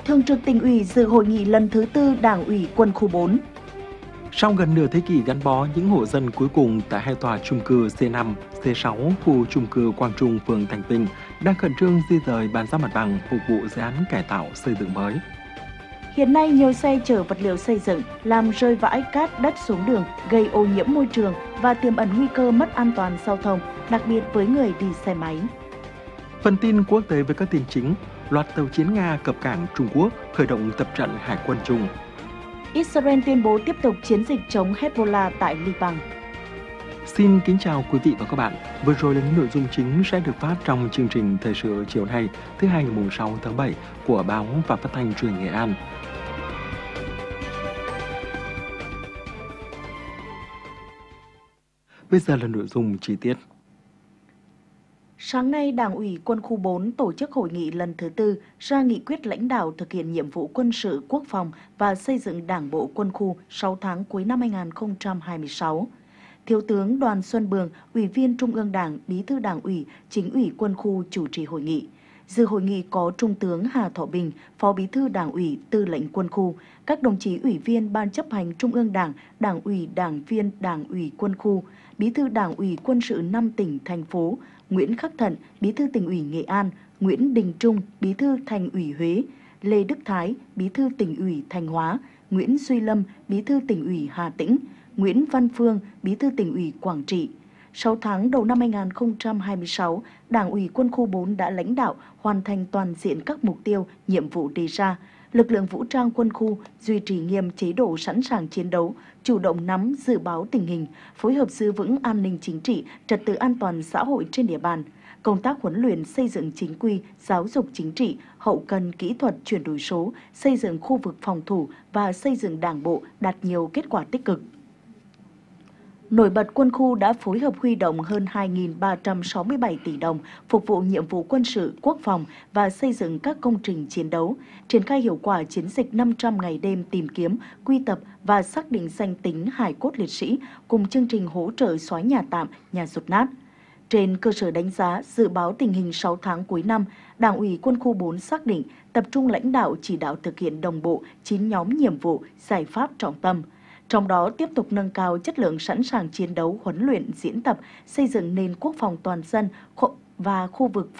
Thường trực Tỉnh ủy dự hội nghị lần thứ 4 Đảng ủy Quân khu 4. Sau gần nửa thế kỷ gắn bó, những hộ dân cuối cùng tại hai tòa chung cư C5, C6 khu chung cư Quang Trung, phường Thành Bình đang khẩn trương di rời bàn giao mặt bằng phục vụ dự án cải tạo xây dựng mới. Hiện nay, nhiều xe chở vật liệu xây dựng làm rơi vãi cát đất xuống đường, gây ô nhiễm môi trường và tiềm ẩn nguy cơ mất an toàn giao thông, đặc biệt với người đi xe máy. Phần tin quốc tế với các tin chính: loạt tàu chiến Nga cập cảng Trung Quốc khởi động tập trận hải quân chung. Israel tuyên bố tiếp tục chiến dịch chống Hezbollah tại Liban. Xin kính chào quý vị và các bạn. Vừa rồi là những nội dung chính sẽ được phát trong chương trình Thời sự chiều nay, thứ hai ngày 6 tháng 7 của Báo và Phát thanh Truyền hình Nghệ An. Bây giờ là nội dung chi tiết. Sáng nay, Đảng ủy Quân khu 4 tổ chức hội nghị lần thứ 4 ra nghị quyết lãnh đạo thực hiện nhiệm vụ quân sự, quốc phòng và xây dựng Đảng bộ quân khu 6 tháng cuối năm 2026. Thiếu tướng Đoàn Xuân Bường, Ủy viên Trung ương Đảng, Bí thư Đảng ủy, Chính ủy Quân khu chủ trì hội nghị. Dự hội nghị có Trung tướng Hà Thọ Bình, Phó Bí thư Đảng ủy, Tư lệnh Quân khu, các đồng chí Ủy viên Ban chấp hành Trung ương Đảng, Đảng ủy, Đảng viên Đảng ủy Quân khu, Bí thư Đảng ủy Quân sự 5 tỉnh, thành phố, Nguyễn Khắc Thận, Bí thư Tỉnh ủy Nghệ An, Nguyễn Đình Trung, Bí thư Thành ủy Huế, Lê Đức Thái, Bí thư Tỉnh ủy Thanh Hóa, Nguyễn Duy Lâm, Bí thư Tỉnh ủy Hà Tĩnh, Nguyễn Văn Phương, Bí thư Tỉnh ủy Quảng Trị. 6 tháng đầu năm 2026, Đảng ủy Quân khu 4 đã lãnh đạo hoàn thành toàn diện các mục tiêu, nhiệm vụ đề ra. Lực lượng vũ trang quân khu duy trì nghiêm chế độ sẵn sàng chiến đấu, chủ động nắm dự báo tình hình, phối hợp giữ vững an ninh chính trị, trật tự an toàn xã hội trên địa bàn. Công tác huấn luyện xây dựng chính quy, giáo dục chính trị, hậu cần kỹ thuật chuyển đổi số, xây dựng khu vực phòng thủ và xây dựng đảng bộ đạt nhiều kết quả tích cực. Nổi bật, quân khu đã phối hợp huy động hơn 2.367 tỷ đồng phục vụ nhiệm vụ quân sự, quốc phòng và xây dựng các công trình chiến đấu, triển khai hiệu quả chiến dịch 500 ngày đêm tìm kiếm, quy tập và xác định danh tính hài cốt liệt sĩ cùng chương trình hỗ trợ xóa nhà tạm, nhà dột nát. Trên cơ sở đánh giá, dự báo tình hình 6 tháng cuối năm, Đảng ủy Quân khu 4 xác định tập trung lãnh đạo chỉ đạo thực hiện đồng bộ 9 nhóm nhiệm vụ, giải pháp trọng tâm. Trong đó, tiếp tục nâng cao chất lượng sẵn sàng chiến đấu, huấn luyện, diễn tập, xây dựng nền quốc phòng toàn dân và khu vực phòng